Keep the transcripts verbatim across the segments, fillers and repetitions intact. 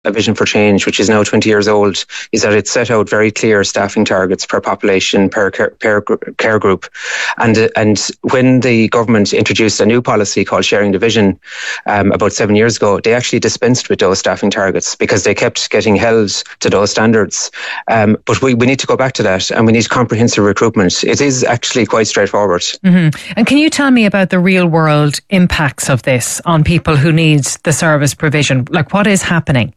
A Vision for Change, which is now twenty years old, is that it set out very clear staffing targets per population, per care, per care group. And uh, and when the government introduced a new policy called Sharing the Vision um, about seven years ago, they actually dispensed with those staffing targets because they kept getting held to those standards. Um, but we, we need to go back to that, and we need comprehensive recruitment. It is actually quite straightforward. Mm-hmm. And can you tell me about the real world impacts of this on people who need the service provision? Like, what is happening?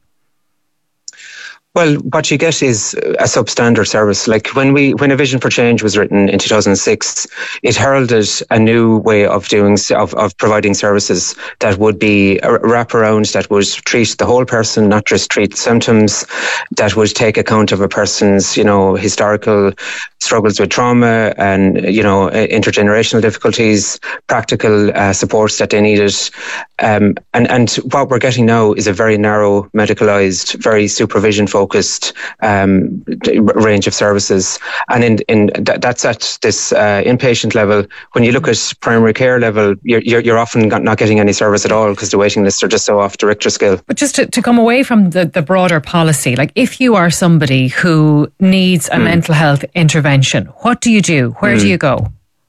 Well, what you get is a substandard service. Like when we, when A Vision for Change was written in two thousand six, it heralded a new way of doing, of, of providing services that would be a wraparound, that would treat the whole person, not just treat symptoms, that would take account of a person's, you know, historical struggles with trauma and, you know, intergenerational difficulties, practical uh, supports that they needed. Um, and, and what we're getting now is a very narrow, medicalised, very supervision focused focused um, range of services, and in in th- that's at this uh, inpatient level. When you look at primary care level, you're you're, you're often not getting any service at all because the waiting lists are just so off the Richter scale. But just to, to come away from the, the broader policy, like if you are somebody who needs a mm. mental health intervention, what do you do? Where mm. do you go?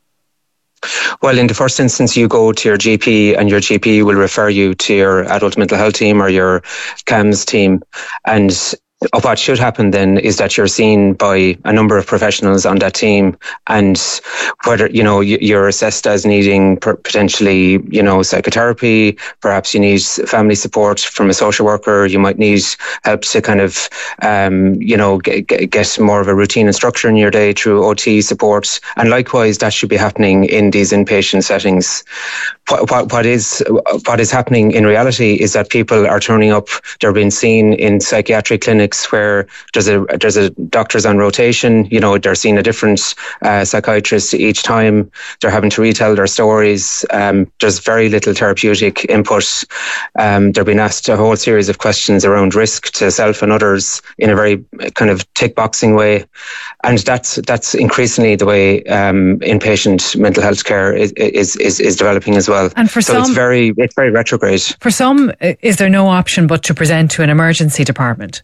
Well, in the first instance, you go to your G P, and your G P will refer you to your adult mental health team or your C A M S team. And what should happen then is that you're seen by a number of professionals on that team, and whether, you know, you're assessed as needing potentially, you know, psychotherapy, perhaps you need family support from a social worker, you might need help to kind of, um, you know, get, get more of a routine and structure in your day through O T support. And likewise, that should be happening in these inpatient settings. What, what, what is what is happening in reality is that people are turning up, they're being seen in psychiatric clinics where there's a there's a doctors on rotation. You know, they're seeing a different uh, psychiatrist each time. They're having to retell their stories. Um, there's very little therapeutic input. Um, they're being asked a whole series of questions around risk to self and others in a very kind of tick boxing way, and that's that's increasingly the way um, inpatient mental health care is is is, is developing as well. And for so some, it's very it's very retrograde. For some, is there no option but to present to an emergency department?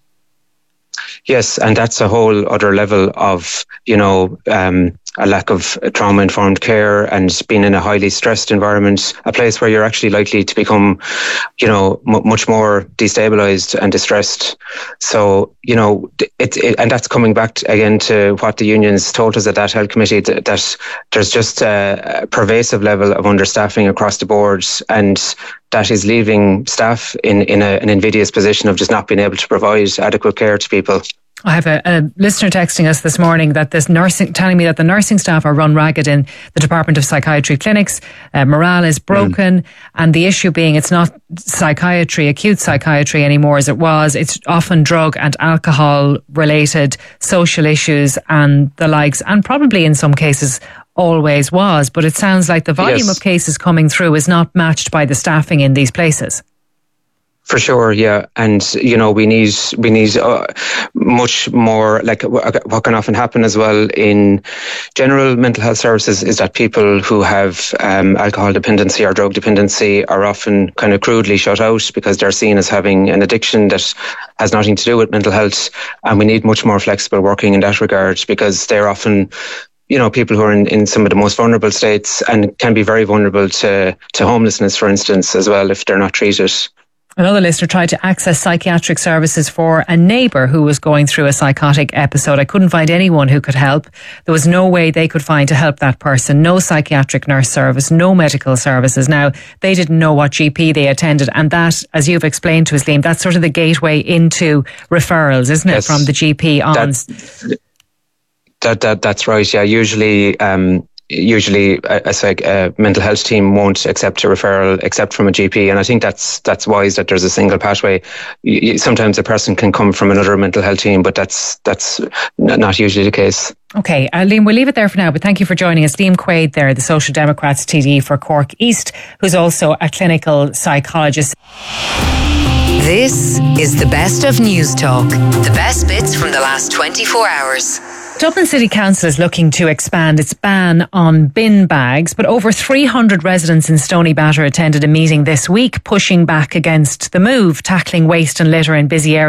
Yes, and that's a whole other level of, you know, um, a lack of trauma-informed care and being in a highly stressed environment, a place where you're actually likely to become, you know, m- much more destabilised and distressed. So, you know, it, it and that's coming back to, again to what the unions told us at that health committee, that, that there's just a, a pervasive level of understaffing across the board, and that is leaving staff in, in a, an invidious position of just not being able to provide adequate care to people. I have a, a listener texting us this morning that this nursing, telling me that the nursing staff are run ragged in the Department of Psychiatry clinics. Uh, morale is broken, mm. and the issue being it's not psychiatry, acute psychiatry anymore as it was. It's often drug and alcohol related social issues and the likes, and probably in some cases always was. But it sounds like the volume yes. of cases coming through is not matched by the staffing in these places. For sure, yeah, and you know we need we need uh, much more. Like what can often happen as well in general mental health services is that people who have um, alcohol dependency or drug dependency are often kind of crudely shut out because they're seen as having an addiction that has nothing to do with mental health, and we need much more flexible working in that regard because they're often, you know, people who are in, in some of the most vulnerable states and can be very vulnerable to to homelessness, for instance, as well if they're not treated. Another listener tried to access psychiatric services for a neighbour who was going through a psychotic episode. I couldn't find anyone who could help. There was no way they could find to help that person. No psychiatric nurse service, no medical services. Now, they didn't know what G P they attended, and that, as you've explained to us, Liam, that's sort of the gateway into referrals, isn't it, yes, from the G P on? That, that, that, that's right, yeah. Usually... Um, Usually, a, a, psych, a mental health team won't accept a referral except from a G P, and I think that's that's wise that there's a single pathway. You, sometimes a person can come from another mental health team, but that's that's not usually the case. Okay, uh, Liam, we'll leave it there for now, but thank you for joining us. Liam Quaid there, the Social Democrats T D for Cork East, who's also a clinical psychologist. This is the best of News Talk. The best bits from the last twenty-four hours. Dublin City Council is looking to expand its ban on bin bags, but over three hundred residents in Stoney Batter attended a meeting this week pushing back against the move, tackling waste and litter in busy areas